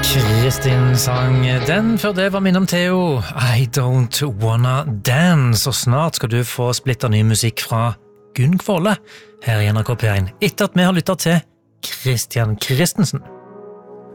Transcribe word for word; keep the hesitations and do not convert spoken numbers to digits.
Kristin sang den, før det var min om Theo, I Don't Wanna Dance, og snart skal du få splitter ny musikk fra Gunn Kvåle her i N R K P en, etter at vi har lyttet til Christian Christensen.